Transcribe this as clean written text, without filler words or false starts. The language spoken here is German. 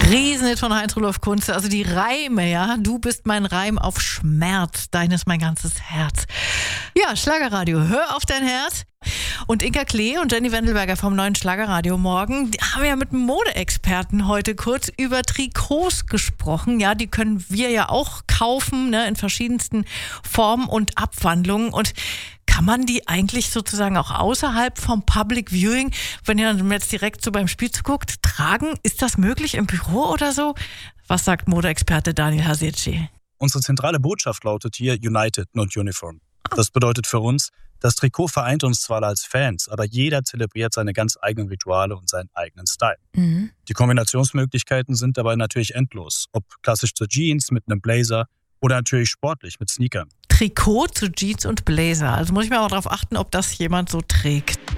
Riesenhit von Heinz-Rudolf Kunze, also die Reime, ja. Du bist mein Reim auf Schmerz, dein ist mein ganzes Herz. Ja, Schlagerradio, hör auf dein Herz. Und Inka Klee und Jenny Wendelberger vom neuen Schlagerradio morgen, die haben ja mit einem Modeexperten heute kurz über Trikots gesprochen. Ja, die können wir ja auch kaufen, ne, in verschiedensten Formen und Abwandlungen. Und kann man die eigentlich sozusagen auch außerhalb vom Public Viewing, wenn ihr dann jetzt direkt so beim Spiel zuguckt, tragen? Ist das möglich im Büro oder so? Was sagt Modeexperte Daniel Hasici? Unsere zentrale Botschaft lautet hier United, not Uniform. Das bedeutet für uns, das Trikot vereint uns zwar als Fans, aber jeder zelebriert seine ganz eigenen Rituale und seinen eigenen Style. Mhm. Die Kombinationsmöglichkeiten sind dabei natürlich endlos. Ob klassisch zur Jeans mit einem Blazer oder natürlich sportlich mit Sneakern. Trikot zu Jeans und Blazer. Also muss ich mal darauf achten, ob das jemand so trägt.